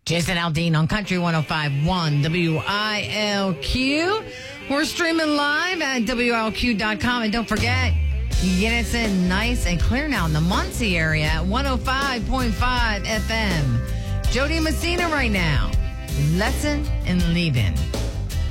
Jason Aldean on Country 105.1 WILQ. We're streaming live at WILQ.com. And don't forget, you can get us in nice and clear now in the Muncie area at 105.5 FM. Jody Messina right now. Lesson in Leaving.